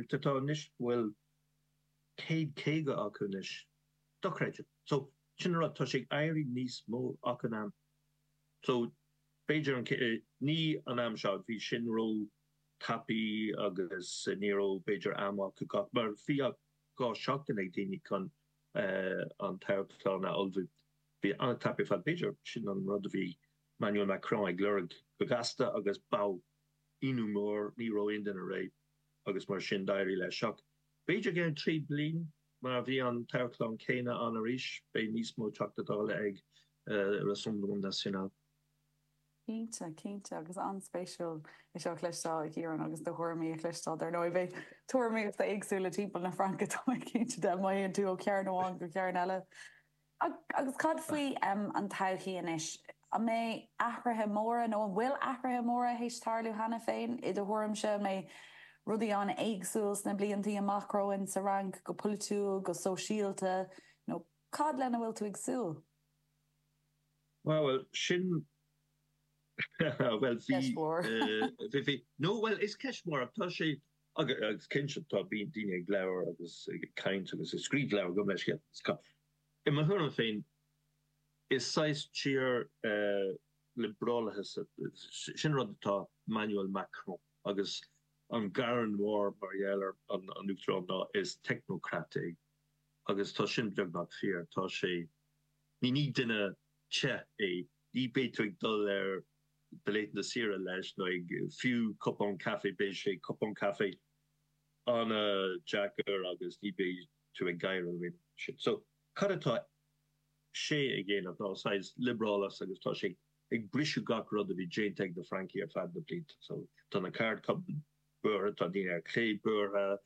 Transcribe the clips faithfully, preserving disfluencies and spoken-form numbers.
tá nis well céad céige acu nis dochreide. So sin rud tá sé éirí níos mó acu am. So Beiidir an ní an am seo bhí sin ró tapi agus nero Beiidir ama go got mar fi gá seachtain ag déine chun an teirlána olbhú. Bhí an tapi fa Beiidir sin an rud bhí Emmanuel Macron ag glurg go gasta agus bau inú mór ní ro in den a ré agus mar sin dairí le seach. Beiidir gen trí blin mar bhí an teirlán céine an a ríis bé níos mó teachtadála ag Rassemblement National. Cínte, cínte agus anspéisiúil is seo chluisteáil híann agus do thuirmaí a chluisteáil ar nó bheith tuairmaí ag éagsúla timppla na Franca tá cínte de maion tú ó cearn óháin go cearn eile. Agus cad faoi an todhchaí inis. A mé ahrathe móra nó an bhfuil ahrathe móra hééis tarlú hena féin i do thuirm se mé rudí an éagsúils na blianttaí amacró in sa rang go politú go sosiálta nó cad lena bhfuil tú agsúil? Well, sin well vi no well is Keshmore tá sé agus kinship tá bí dine glawer agus kaint agus a screen glawer go me ska. I ma hun féin is seis cheer liberal has sin rodtá Emmanuel Macron agus an garan war barler an an neutron na is technocratic agus tá sin bleg not fear tá sé ni ní dinne che é die beter dul er beleid na sire leis no ag fiú cupon café be sé cupon café an a Jacker agus ní be to a gair win shit. So cadtá sé agéin of no size liberal agus tá sé ag brisú gach rud a vi Jane te de Frankie ar fad de blint. So tan a card cup bur tan die er cré bur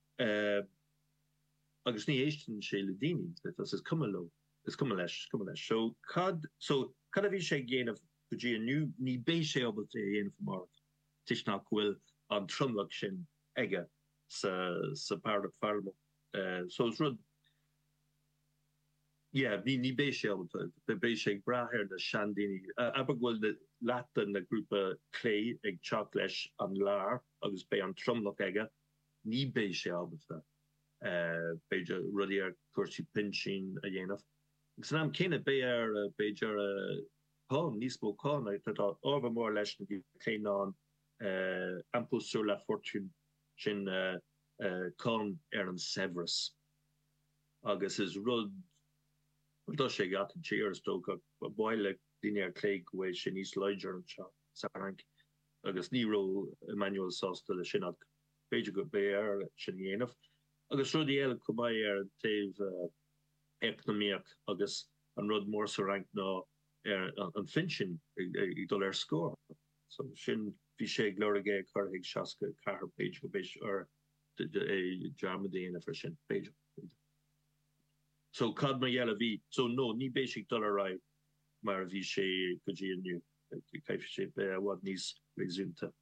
agus ní échten sé le dini is cum is cum leis cum leis. So cad so cad a vi sé géin of G nu ní bé sé op een mar tiis nach wil an trumlach sin ige sa sa paar farmo so rud ja ní ní bé sé be bé sé braher de Shandini abhfuil de latin na grúpa lé ag chaleis an laar agus bé an trumlach ige ní bé sé op beidir rudi ar cuasí pinsin a dhéanamh. Gus am céine bé ar beidir nísmó kan dat overmór leis klein an ampul sur la fortune sin kan er an Severus agus is rud do sé gat cheers sto boile din er léig we sin is leiger rank agus niro Emmanuel Sostel de sin be go bear sin enf agus rudi el kom er tef ekonomiak agus an rud mór so rank na er an finchen ik dol er score so sin vi sé glorige kar ik chaske kar page go bis or e Germany en for sin page so kad ma jelle vi so no ni basic dollar ra maar vi sé go nu kaif sé be wat nís resunte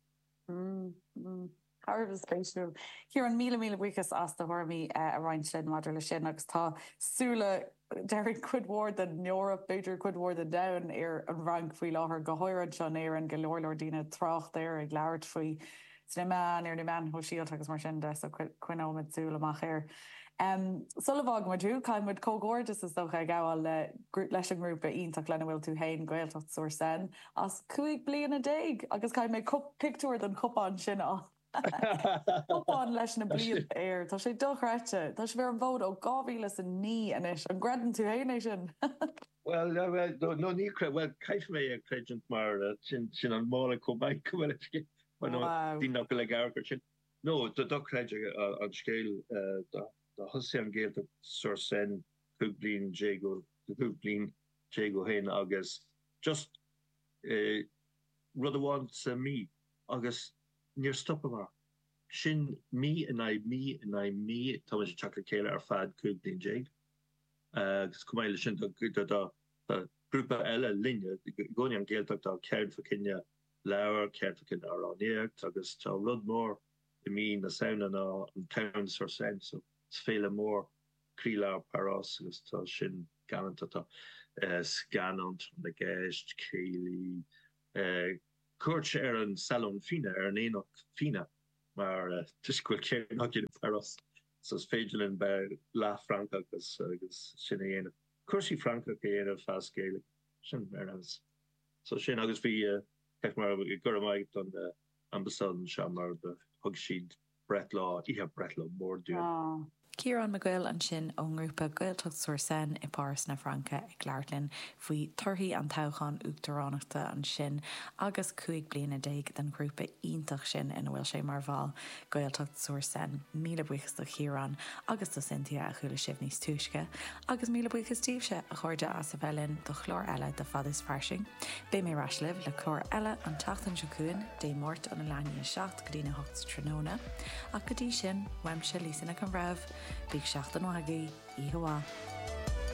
Har spéisiú. Hier an míle míle wichas as de hormi a reinslin madra le sin agus tá súle Derek Quidward den Europa Beiidir Quidward the down ar an rank faoi láthair go háirad sean éar an golóirlordíine trocht ir ag leabhart faoi sniman ar na man ho síalt agus mar sin de so cuinomid súla amach ir. Um, Sullivan madú caiimid cógóirdas is docha gáil le leis an grúpa ionach lena bhfuil tú hain gailtacht suair san as cuaig bliana a déig agus caiim mé picúir den cupán sin á. Opán leis na blian air Tá sé dochreite Tá sé bhar an bód ó gáhíle a ní inis an gradan tú hééis sin. Well no ní well caiif mé a crégent mar sin sin an mála combaid dí nach go le gargur sin. No de dochreide an scéil de hosí an géalt a sur sen chublin Jago chublin Jago héin agus just rud aháin sa mí agus near stop mar sin me and I me and I me Thomas Chucker Taylor ar fad cúb din jeg gus cumáile sin grúpa eile linne goni an géalteach tá ceirn fa cinenne leabhar ceirn fa cinenne aráníocht agus tá rud mór i mí na saona ná an towns or sen so is féle mór críla parás agus tá sin galanta tá scanant na gist céili cuairt ar an salon fine ar an éach fine maar just quick chain in Paris. So féidir in bij La Franca agus agus sin éana. Cursi Franca éana fastgéile sin mar ans. So sin agus bhí uh, mar gur maiid an de ambassade se mar de hug siad Bretlaw ihe Bretlaw mór dú. Ciarán McGill an sin ó grúpa Gaeltacht Suirsen i Páras na Franca ag Leirlinn faoi torthaí an toghchan uachtaránachta an sin agus cuaig bliana déag den grúpa ionintach sin ina bhfuil sé mar bháil Gaeltacht Suirsen míle buchas do Chiarán agus do Cynthia a chuúla sibh níos túisce agus míle buchas tíobse a chuirde as a bhelinn do chlór eile de fad is farsing. Bé mé raislibh le chlór eile an tatan secuin dé mórt an na leine seacht go dtína hocht tróna a go dtí sin weimse lísanna an raibh Big seach an wagaí, ihuá.